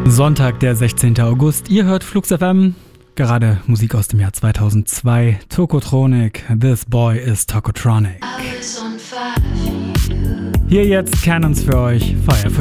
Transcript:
Sonntag, der 16. August. Ihr hört Flux FM. Gerade Musik aus dem Jahr 2002. Tokotronic. This Boy is Tokotronic. Hier jetzt Cannons für euch. Fire for